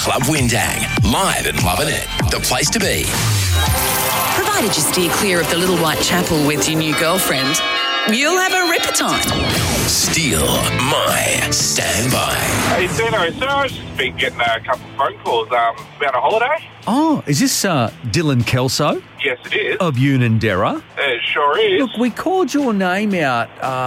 Club Windang. Live and loving it. The place to be. Provided you steer clear of the Little White Chapel with your new girlfriend, you'll have a ripper time. Steal my standby. Hey, Dino, so I've just been getting a couple of phone calls about a holiday. Oh, is this Dylan Kelso Yes, it is. of Unanderra? It sure is. Look, we called your name out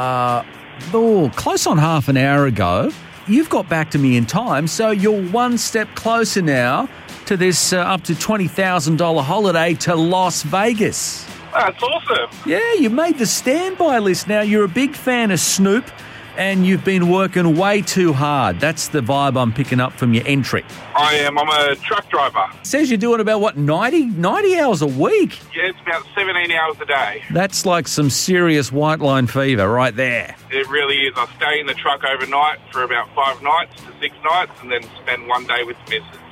close on half an hour ago. You've got back to me in time, so you're one step closer now to this up to $20,000 holiday to Las Vegas. That's awesome. Yeah, you made the standby list now. You're a big fan of Snoop and you've been working way too hard. That's the vibe I'm picking up from your entry. I am. I'm a truck driver. It says you're doing about, 90 hours a week? Yeah, it's about 17 hours a day. That's like some serious white line fever right there. It really is. I stay in the truck overnight for about 5 nights to 6 nights and then spend one day with the missus.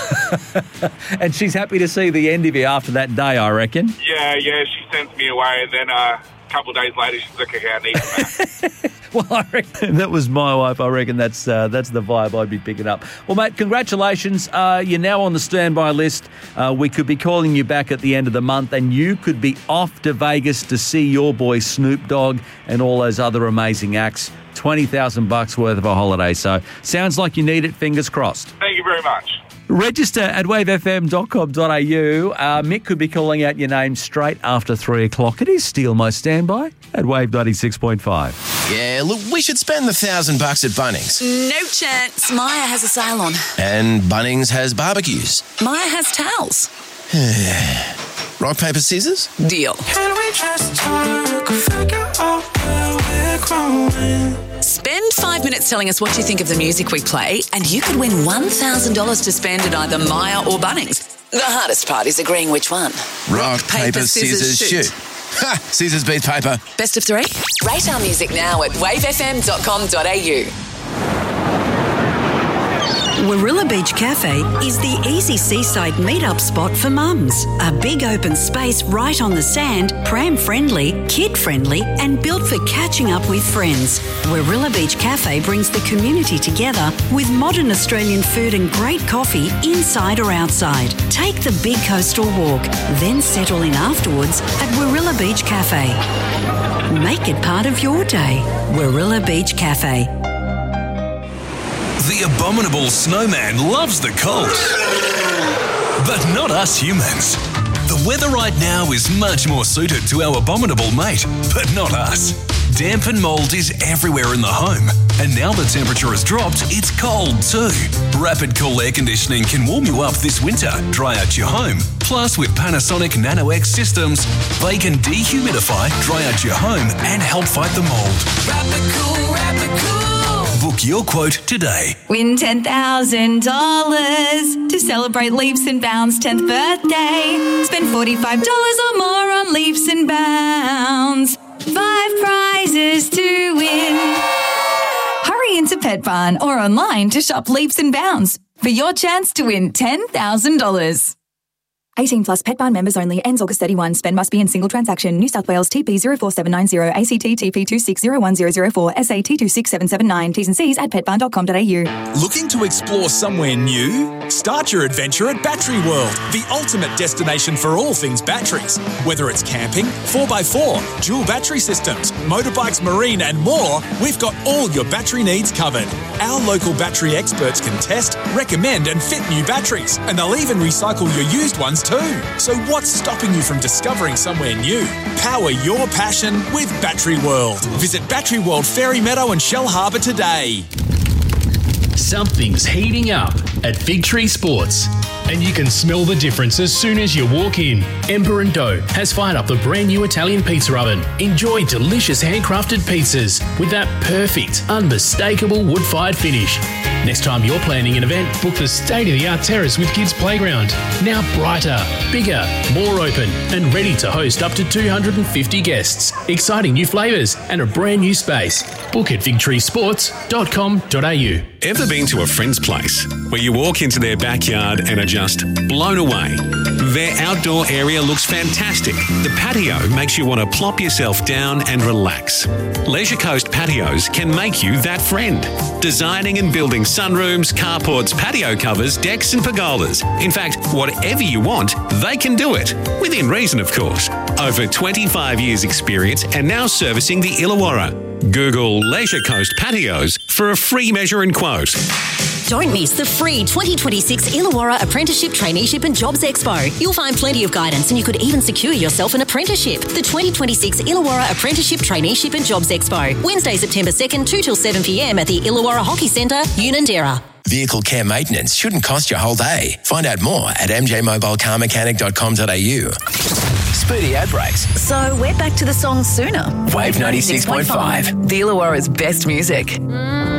And she's happy to see the end of you after that day, I reckon. Yeah, she sends me away and then a couple of days later she's like, okay, I need you back. Well, I reckon that was my wife. I reckon that's the vibe I'd be picking up. Well, mate, congratulations. You're now on the standby list. We could be calling you back at the end of the month and you could be off to Vegas to see your boy Snoop Dogg and all those other amazing acts. $20,000 worth of a holiday. So sounds like you need it. Fingers crossed. Thank you very much. Register at wavefm.com.au. Mick could be calling out your name straight after 3 o'clock. It is Steal My Standby at Wave 96.5. Yeah, look, we should spend the $1,000 at Bunnings. No chance. Maya has a sale on. And Bunnings has barbecues. Maya has towels. Rock, paper, scissors? Deal. Can we just talk, figure out where we're growing? Spend 5 minutes telling us what you think of the music we play and you could win $1,000 to spend at either Maya or Bunnings. The hardest part is agreeing which one. Rock, paper, scissors, shoot. Ha! Scissors beats paper. Best of 3? Rate our music now at wavefm.com.au. Warilla Beach Cafe is the easy seaside meet-up spot for mums. A big open space right on the sand, pram-friendly, kid-friendly and built for catching up with friends. Warilla Beach Cafe brings the community together with modern Australian food and great coffee inside or outside. Take the big coastal walk, then settle in afterwards at Warilla Beach Cafe. Make it part of your day. Warilla Beach Cafe. The abominable snowman loves the cold, but not us humans. The weather right now is much more suited to our abominable mate, but not us. Damp and mould is everywhere in the home, and now the temperature has dropped, it's cold too. Rapid Cool Air Conditioning can warm you up this winter, dry out your home. Plus, with Panasonic Nano X systems, they can dehumidify, dry out your home, and help fight the mould. Rapid Cool, Rapid Cool. Book your quote today. Win $10,000 to celebrate Leaps and Bounds' 10th birthday. Spend $45 or more on Leaps and Bounds. 5 prizes to win. Hurry into Pet Barn or online to shop Leaps and Bounds for your chance to win $10,000. 18 plus Pet Barn members only. Ends August 31. Spend must be in single transaction. New South Wales TP 04790. ACT TP 260104. SA T26779. T's and C's at petbarn.com.au. Looking to explore somewhere new? Start your adventure at Battery World, the ultimate destination for all things batteries. Whether it's camping, 4x4, dual battery systems, motorbikes, marine and more, we've got all your battery needs covered. Our local battery experts can test, recommend and fit new batteries, and they'll even recycle your used ones too. So what's stopping you from discovering somewhere new? Power your passion with Battery World. Visit Battery World Fairy Meadow and Shell Harbour today. Something's heating up at Fig Tree Sports, and you can smell the difference as soon as you walk in. Ember & Dough has fired up the brand new Italian pizza oven. Enjoy delicious handcrafted pizzas with that perfect, unmistakable wood-fired finish. Next time you're planning an event, book the state-of-the-art terrace with Kids Playground. Now brighter, bigger, more open, and ready to host up to 250 guests. Exciting new flavours and a brand new space. Book at figtreesports.com.au. Ever been to a friend's place where you walk into their backyard and are just blown away? Their outdoor area looks fantastic. The patio makes you want to plop yourself down and relax. Leisure Coast Patios can make you that friend. Designing and building sunrooms, carports, patio covers, decks and pergolas. In fact, whatever you want, they can do it. Within reason, of course. Over 25 years experience and now servicing the Illawarra. Google Leisure Coast Patios for a free measure and quote. Don't miss the free 2026 Illawarra Apprenticeship, Traineeship and Jobs Expo. You'll find plenty of guidance and you could even secure yourself an apprenticeship. The 2026 Illawarra Apprenticeship, Traineeship and Jobs Expo. Wednesday, September 2nd, 2 till 7 p.m. at the Illawarra Hockey Centre, Unanderra. Vehicle care maintenance shouldn't cost your whole day. Find out more at mjmobilecarmechanic.com.au. Spoody ad breaks. So we're back to the song sooner. Wave 96.5. The Illawarra's best music.